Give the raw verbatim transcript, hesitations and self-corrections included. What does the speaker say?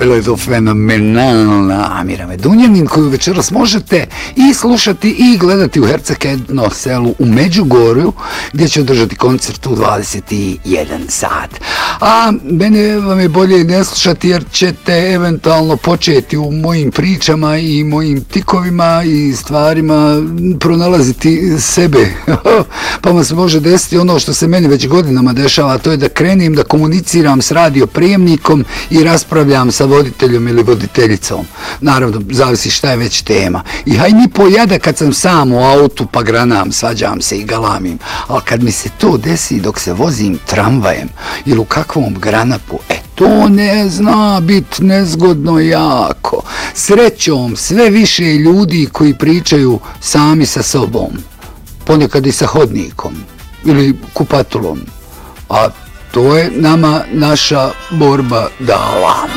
bilo je to fenomenalna Amira Medunjanin, koju večeras možete i slušati i gledati u Herceg-Etno selu u Međugorju, gdje će održati koncert u dvadeset jedan sat. A mene vam je bolje ne slušati, jer ćete eventualno početi u mojim pričama i mojim tikovima i stvarima pronalaziti sebe. Pa vam se može desiti ono što se meni već godinama dešava, a to je da krenim da komuniciram s radioprijemnikom i raspravljam sa voditeljom ili voditeljicom. Naravno, zavisi šta je već tema. I haj mi pojada kad sam sam u autu pa granam, svađam se i galamim. Ali kad mi se to desi dok se vozim tramvajem ili u kakvom granapu, e to ne zna bit nezgodno jako. Srećom, sve više ljudi koji pričaju sami sa sobom, ponekad i sa hodnikom ili kupatulom, a to je nama naša borba dala.